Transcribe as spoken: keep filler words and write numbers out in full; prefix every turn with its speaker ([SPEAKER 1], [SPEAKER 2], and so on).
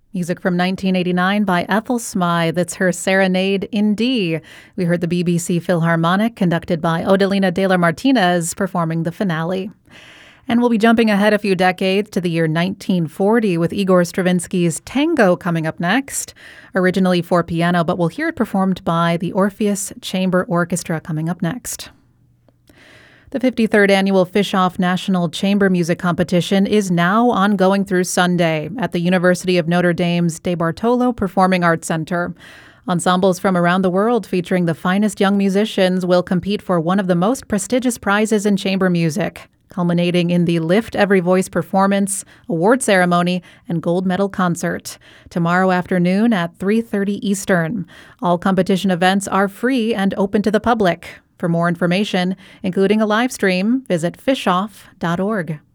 [SPEAKER 1] Music from nineteen eighty-nine by Ethel Smythe. That's her Serenade in D. We heard the B B C Philharmonic, conducted by Odelina de la Martinez, performing the finale. And we'll be jumping ahead a few decades to the year nineteen forty with Igor Stravinsky's Tango coming up next. Originally for piano, but we'll hear it performed by the Orpheus Chamber Orchestra coming up next. The fifty-third Annual Fischoff National Chamber Music Competition is now ongoing through Sunday at the University of Notre Dame's De Bartolo Performing Arts Center. Ensembles from around the world featuring the finest young musicians will compete for one of the most prestigious prizes in chamber music, culminating in the Lift Every Voice performance, award ceremony, and gold medal concert. Tomorrow afternoon at three thirty Eastern. All competition events are free and open to the public. For more information, including a live stream, visit fischoff dot org.